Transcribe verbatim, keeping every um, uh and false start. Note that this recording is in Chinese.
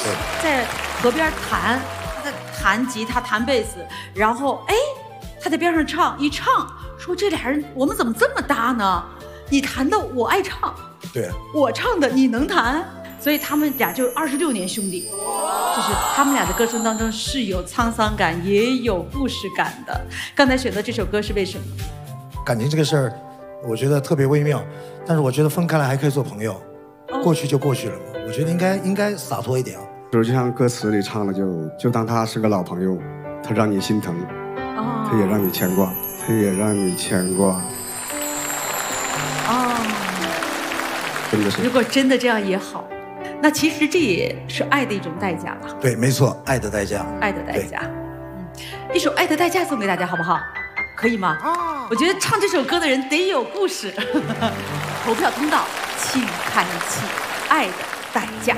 在河边弹，他在弹吉他、弹贝斯，然后哎，他在边上唱，一唱说这俩人我们怎么这么搭呢？你弹的我爱唱， 对， 我唱的你能弹，所以他们俩就二十六年兄弟。就是他们俩的歌声当中是有沧桑感，也有故事感的。刚才选择这首歌是为什么？ 感情这个事儿，我觉得特别微妙，但是我觉得分开了还可以做朋友，哦、过去就过去了嘛。我觉得应该应该洒脱一点啊。 就像歌词里唱的就，就就当他是个老朋友，他让你心疼，哦、他也让你牵挂，他也让你牵挂。 哦， 真的是。 如果真的这样也好。那其实这也是爱的一种代价吧？ 对，没错，爱的代价， 爱的代价。嗯，一首《爱的代价》送给大家，好不好？可以吗？哦，我觉得唱这首歌的人得有故事。投票通道，请开启《爱的代价》。